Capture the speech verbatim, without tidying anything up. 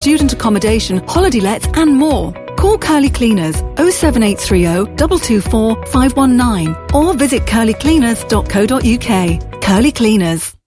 student accommodation, holiday lets and more. Call Curly Cleaners oh seven eight three oh, two two four, five one nine or visit curly cleaners dot co dot uk. Curly Cleaners.